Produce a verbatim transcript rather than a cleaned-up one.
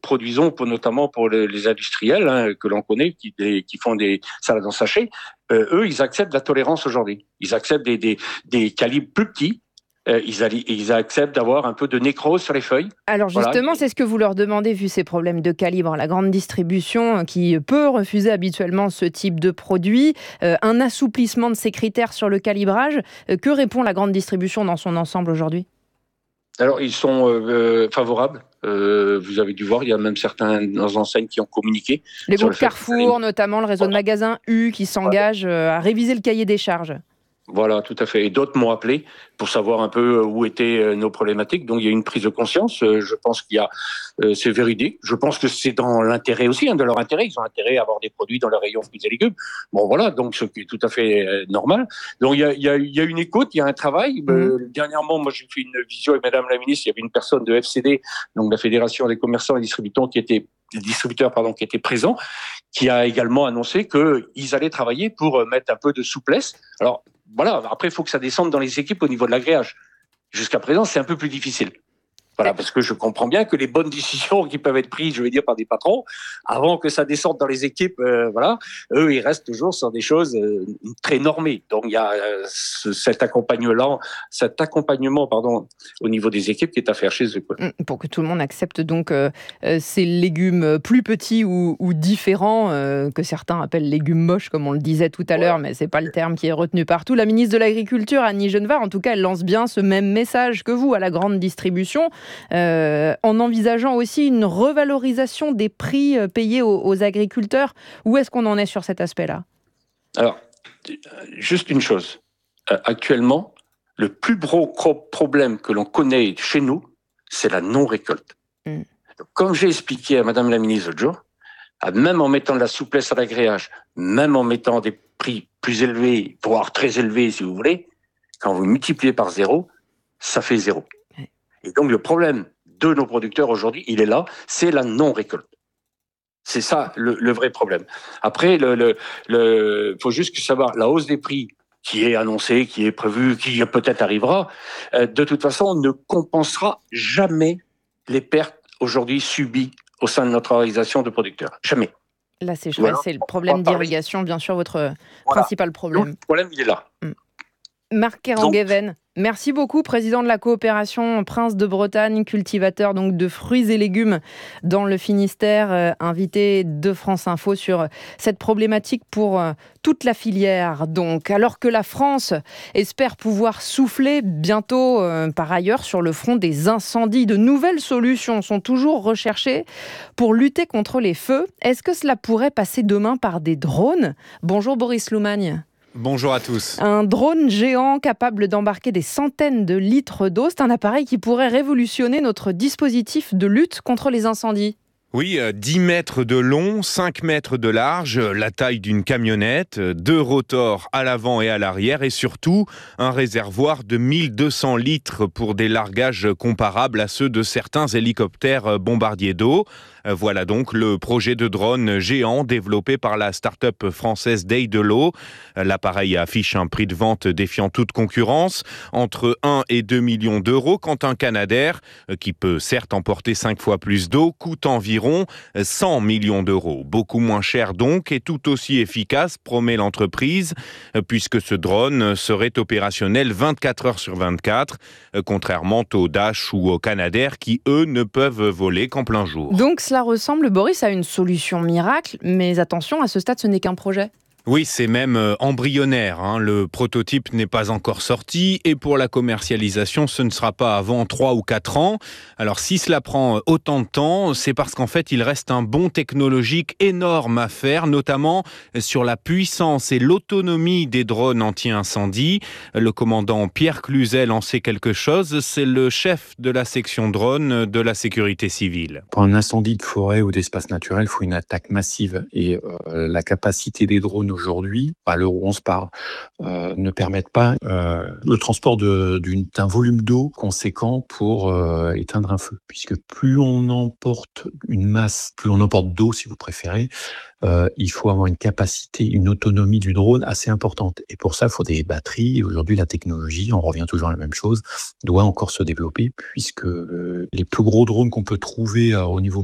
produisons pour, notamment pour les, les industriels hein, que l'on connaît, qui, des, qui font des salades en sachet, euh, eux, ils acceptent la tolérance aujourd'hui. Ils acceptent des, des, des calibres plus petits. Euh, ils, alli- ils acceptent d'avoir un peu de nécrose sur les feuilles. Alors justement, Voilà. c'est ce que vous leur demandez, vu ces problèmes de calibre. La grande distribution euh, qui peut refuser habituellement ce type de produit, euh, un assouplissement de ces critères sur le calibrage. Euh, que répond la grande distribution dans son ensemble aujourd'hui ? Alors, ils sont euh, favorables. Euh, vous avez dû voir, il y a même certaines enseignes qui ont communiqué. Les sur groupes le fait Carrefour, que... notamment le réseau de magasins U, qui s'engagent euh, à réviser le cahier des charges. Voilà, tout à fait. Et d'autres m'ont appelé pour savoir un peu où étaient nos problématiques. Donc, il y a une prise de conscience. Je pense qu'il y a, euh, c'est véridique. Je pense que c'est dans l'intérêt aussi, hein, de leur intérêt. Ils ont intérêt à avoir des produits dans leur rayon fruits et légumes. Bon, voilà, donc ce qui est tout à fait euh, normal. Donc, il y a, il y a, il y a une écoute, il y a un travail. Mmh. Euh, dernièrement, moi, j'ai fait une visio avec Madame la Ministre. Il y avait une personne de F C D, donc la Fédération des commerçants et distributeurs, qui était distributeurs pardon, qui était présent, qui a également annoncé qu'ils allaient travailler pour mettre un peu de souplesse. Alors, voilà, après, il faut que ça descende dans les équipes au niveau de l'agréage. Jusqu'à présent, c'est un peu plus difficile. Voilà, parce que je comprends bien que les bonnes décisions qui peuvent être prises, je veux dire, par des patrons, avant que ça descende dans les équipes, euh, voilà, eux, ils restent toujours sur des choses euh, très normées. Donc, il y a euh, ce, cet accompagnement, cet accompagnement, pardon, au niveau des équipes qui est à faire chez eux. Quoi. Pour que tout le monde accepte donc euh, ces légumes plus petits ou, ou différents, euh, que certains appellent légumes moches, comme on le disait tout à l'heure, mais c'est pas le terme qui est retenu partout. La ministre de l'Agriculture, Annie Genevard, en tout cas, elle lance bien ce même message que vous à la grande distribution. Euh, en envisageant aussi une revalorisation des prix payés aux, aux agriculteurs. Où est-ce qu'on en est sur cet aspect-là ? Alors, juste une chose. Euh, actuellement, le plus gros problème que l'on connaît chez nous, c'est la non-récolte. Mm. Comme j'ai expliqué à Madame la ministre l'autre jour, même en mettant de la souplesse à l'agréage, même en mettant des prix plus élevés, voire très élevés si vous voulez, quand vous multipliez par zéro, ça fait zéro. Et donc, le problème de nos producteurs aujourd'hui, il est là, c'est la non-récolte. C'est ça le, le vrai problème. Après, le, le, le, faut juste savoir, la hausse des prix qui est annoncée, qui est prévue, qui peut-être arrivera, euh, de toute façon, ne compensera jamais les pertes aujourd'hui subies au sein de notre organisation de producteurs. Jamais. Là, c'est, voilà, c'est le problème d'irrigation, bien sûr, votre voilà. principal problème. Donc, le problème, il est là. Mmh. Marc Kerangueven, merci beaucoup, président de la coopération Prince de Bretagne, cultivateur donc de fruits et légumes dans le Finistère, euh, invité de France Info sur cette problématique pour euh, toute la filière. Donc, alors que la France espère pouvoir souffler bientôt euh, par ailleurs sur le front des incendies, de nouvelles solutions sont toujours recherchées pour lutter contre les feux. Est-ce que cela pourrait passer demain par des drones ? Bonjour Boris Loumagne. Bonjour à tous. Un drone géant capable d'embarquer des centaines de litres d'eau, c'est un appareil qui pourrait révolutionner notre dispositif de lutte contre les incendies. Oui, dix mètres de long, cinq mètres de large, la taille d'une camionnette, deux rotors à l'avant et à l'arrière et surtout un réservoir de mille deux cents litres pour des largages comparables à ceux de certains hélicoptères bombardiers d'eau. Voilà donc le projet de drone géant développé par la start-up française Day-de-l'eau. L'appareil affiche un prix de vente défiant toute concurrence, entre un et deux millions d'euros, quand un Canadair, qui peut certes emporter cinq fois plus d'eau, coûte environ cent millions d'euros. Beaucoup moins cher donc et tout aussi efficace, promet l'entreprise, puisque ce drone serait opérationnel vingt-quatre heures sur vingt-quatre, contrairement aux Dash ou aux Canadair qui, eux, ne peuvent voler qu'en plein jour. Donc cela ressemble, Boris, à une solution miracle, mais attention, à ce stade, ce n'est qu'un projet. Oui, c'est même euh, embryonnaire. Hein. Le prototype n'est pas encore sorti et pour la commercialisation, ce ne sera pas avant trois ou quatre ans. Alors si cela prend autant de temps, c'est parce qu'en fait, il reste un bond technologique énorme à faire, notamment sur la puissance et l'autonomie des drones anti-incendie. Le commandant Pierre Cluzel en sait quelque chose. C'est le chef de la section drone de la sécurité civile. Pour un incendie de forêt ou d'espace naturel, il faut une attaque massive et euh, la capacité des drones aujourd'hui, à l'heure où on se parle, euh, ne permettent pas euh, le transport de, d'une, d'un volume d'eau conséquent pour euh, éteindre un feu. Puisque plus on emporte une masse, plus on emporte d'eau, si vous préférez, euh, il faut avoir une capacité, une autonomie du drone assez importante. Et pour ça, il faut des batteries. Et aujourd'hui, la technologie, on revient toujours à la même chose, doit encore se développer, puisque euh, les plus gros drones qu'on peut trouver euh, au niveau